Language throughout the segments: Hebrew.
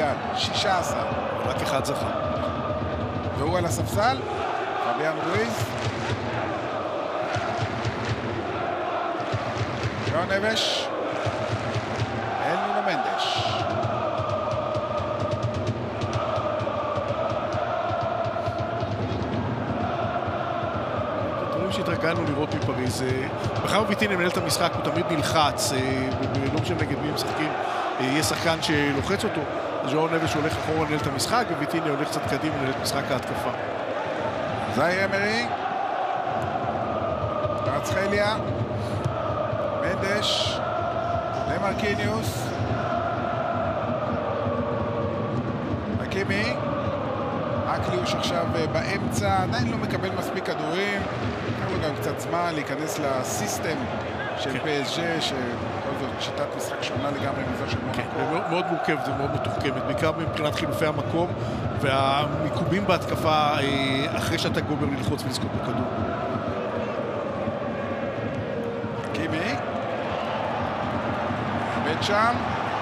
מונדיאל, 16. רק אחד זכה. והוא על הספסל, פביאן רואיז. ג'ואו נבש. אל נונו מנדש. דברים שהתרגלנו לראות מפריז. בחר ויטיני מנהל את המשחק, הוא תמיד נלחץ, לא משנה נגד מי משחקים, יהיה שחקן שלוחץ אותו. ג'ואו נבש הולך אחורה לנהל את המשחק, וויטיני הולך קצת קדימה לנהל את משחק ההתקפה. זאיר אמרי. קווארצחליה. מנדש. למרקיניוס. הקימי. אקליוש עכשיו באמצע, עדיין לא מקבל מספיק כדורים. יש לו גם קצת זמן להיכנס לסיסטם של PSG, שבכל זאת שיטת משחק שונה לגמרי מזה של מונקו. מאוד מורכבת ומאוד מתוחכמת, בעיקר מבחינת חילופי המקום והמיקומים בהתקפה אחרי שאתה גומר ללחוץ ולזכות בכדור. קימי. עומד שם.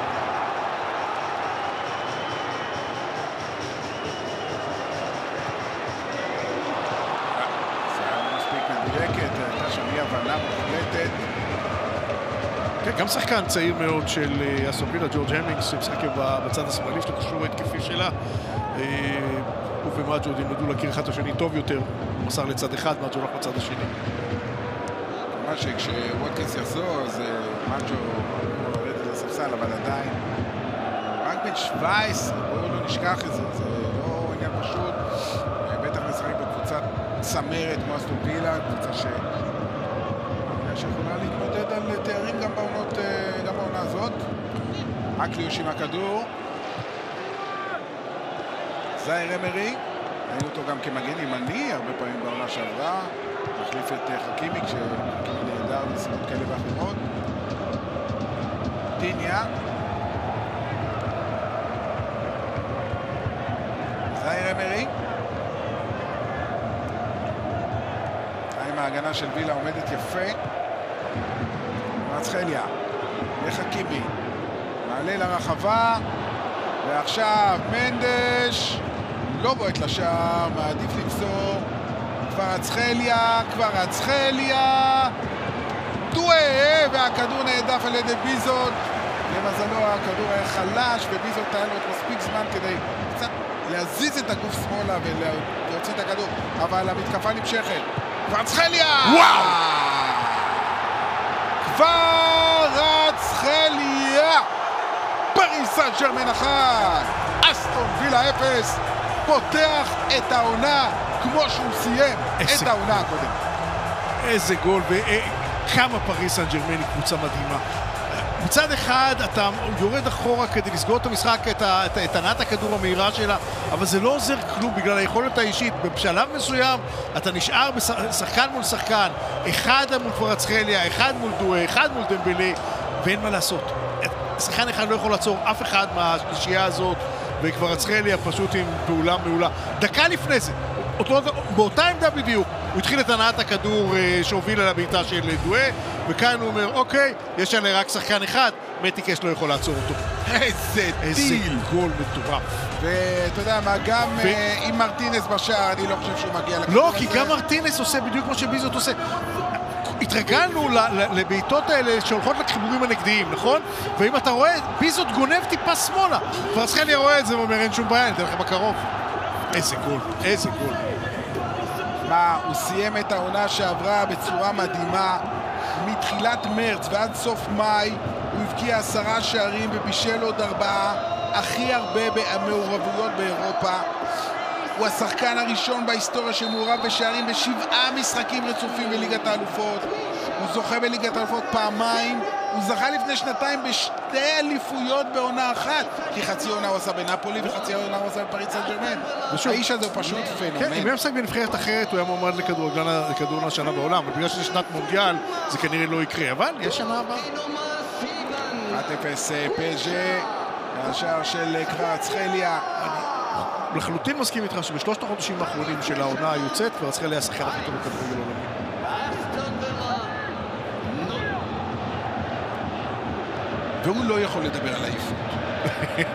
גם שחקן צעיר מאוד של אסטון וילה, ג'ורג' המינגס, שמשחק בצד השמאלי של הקישור ההתקפי שלה. הוא ומאג'ו ילמדו להכיר אחד את השני טוב יותר. הוא מסר לצד אחד, מאג'ו הולך בצד השני. כמובן שכשווטקינס יחזור, אז מאג'ו הוא ירד לספסל, אבל עדיין רק בן 17, בואו לא נשכח את זה. זה לא עניין פשוט. בטח משחק בקבוצת צמרת כמו אסטון וילה, קבוצה שיכולה להתמודד על תארים גם בעונה הזאת. אקליוש עם הכדור. זאיר אמרי, ראינו אותו גם כמגן ימני הרבה פעמים בעונה שעברה, מחליף את חכימי כשחכימי נהדר בנסיבות כאלה ואחרות. טיניה. זאיר אמרי. עם ההגנה של וילה עומדת יפה. קווארצחליה, לחכימי, מעלה לרחבה, ועכשיו מנדש, לא בועט לשער, מעדיף למסור. קווארצחליה, דואה, והכדור נעדף על ידי ביזות. למזלו הכדור היה חלש, וביזות היה לו מספיק זמן כדי קצת להזיז את הגוף שמאלה ולהוציא את הכדור, אבל המתקפה נמשכת. קווארצחליה! וואו! קווארצחליה! פריז סן ז'רמן 1, אסטון וילה 0, פותח את העונה כמו שהוא סיים את העונה הקודמת. איזה גול, וכמה פריז סן ז'רמן היא קבוצה מדהימה. מצד אחד אתה יורד אחורה כדי לסגור את המשחק, את ענת הכדור המהירה שלה, אבל זה לא עוזר כלום בגלל היכולת האישית. בשלב מסוים אתה נשאר בשחקן מול שחקן, אחד מול קווארצחליה, אחד מול דואה, אחד מול דמבלה, ואין מה לעשות. שחקן אחד לא יכול לעצור אף אחד מהשלישייה הזאת, וקווארצחליה פשוט עם פעולה מעולה. דקה לפני זה, באותה עמדה בדיוק, הוא התחיל את הנעת הכדור שהוביל על הביתה של דואה, וכאן הוא אומר, אוקיי, יש עלי רק שחקן אחד, מטיקש לא יכול לעצור אותו. איזה גול מטורף. ואתה יודע מה, גם עם מרטינס בשער, אני לא חושב שהוא מגיע לכדור לא, הזה. כי גם מרטינס עושה בדיוק כמו שביזות עושה. התרגלנו לבעיטות האלה שהולכות לחיבורים הנגדיים, נכון? ואם אתה רואה, ביזות גונב טיפה שמאלה. קווארצחליה רואה את זה ואומר, אין שום בעיה, אני אתן לכם בקרוב. איזה גול, איזה גול. מה, הוא סיים את העונה שעברה בצורה מדהימה. מתחילת מרץ ועד סוף מאי הוא הבקיע 10 שערים ובישל עוד 4, הכי הרבה מעורבויות באירופה. הוא השחקן הראשון בהיסטוריה שמעורב בשערים ב7 משחקים רצופים בליגת האלופות. הוא זוכה בליגת האלופות פעמיים. הוא זכה לפני שנתיים בשתי אליפויות בעונה אחת, כי חצי עונה הוא עשה בנפולי וחצי עונה הוא עשה בפריז סן ז'רמן. האיש הזה הוא פשוט פנומן. כן, אם היה משחק בנבחרת אחרת הוא היה מועמד לכדורגלן השנה בעולם, אבל בגלל שזה שנת מונדיאל זה כנראה לא יקרה, אבל יש שנה הבאה. 1-0 PSG, השער של קווארצחליה. אני לחלוטין מסכים איתך שבשלושת החודשים האחרונים של העונה היוצאת קווארצחליה השחקן הכי טוב בכדורגל העולמי. והוא לא יכול לדבר על העייפות.